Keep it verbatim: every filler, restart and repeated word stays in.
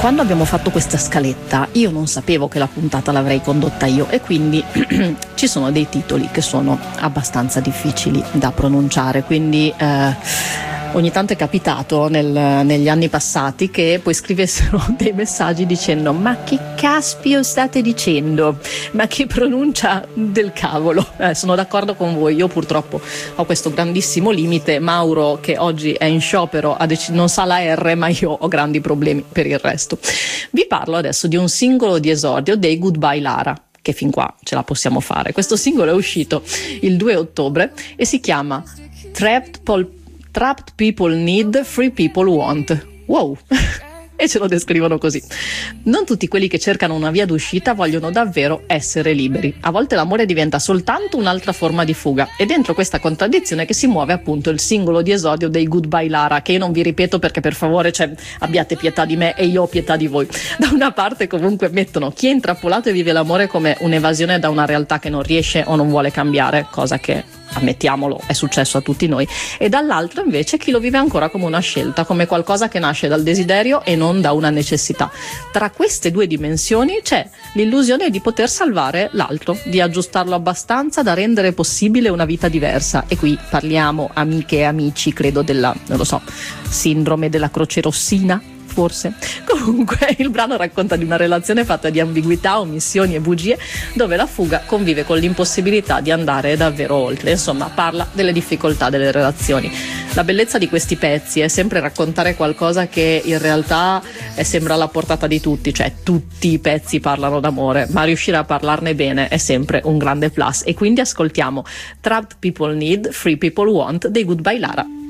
quando abbiamo fatto questa scaletta io non sapevo che la puntata l'avrei condotta io e quindi ci sono dei titoli che sono abbastanza difficili da pronunciare, quindi eh, ogni tanto è capitato nel, negli anni passati che poi scrivessero dei messaggi dicendo: ma che caspio state dicendo, ma che pronuncia del cavolo. Eh, sono d'accordo con voi, io purtroppo ho questo grandissimo limite. Mauro, che oggi è in sciopero, ha dec- non sa la R, ma io ho grandi problemi per il resto. Vi parlo adesso di un singolo di esordio dei Goodbye Lara, che fin qua ce la possiamo fare. Questo singolo è uscito il due ottobre e si chiama Trapped Pol- Trapped People Need, Free People Want. Wow! E ce lo descrivono così. Non tutti quelli che cercano una via d'uscita vogliono davvero essere liberi. A volte l'amore diventa soltanto un'altra forma di fuga. E dentro questa contraddizione che si muove appunto il singolo di esordio dei Goodbye Lara, che io non vi ripeto perché per favore, cioè, abbiate pietà di me e io ho pietà di voi. Da una parte comunque mettono chi è intrappolato e vive l'amore come un'evasione da una realtà che non riesce o non vuole cambiare, cosa che, ammettiamolo, è successo a tutti noi, e dall'altro invece chi lo vive ancora come una scelta, come qualcosa che nasce dal desiderio e non da una necessità. Tra queste due dimensioni c'è l'illusione di poter salvare l'altro, di aggiustarlo abbastanza da rendere possibile una vita diversa. E qui parliamo, amiche e amici, credo della, non lo so, sindrome della croce rossina, forse. Comunque il brano racconta di una relazione fatta di ambiguità, omissioni e bugie, dove la fuga convive con l'impossibilità di andare davvero oltre. Insomma, parla delle difficoltà delle relazioni. La bellezza di questi pezzi è sempre raccontare qualcosa che in realtà è, sembra alla portata di tutti, cioè tutti i pezzi parlano d'amore, ma riuscire a parlarne bene è sempre un grande plus. E quindi ascoltiamo Trapped People Need, Free People Want dei Goodbye Lara.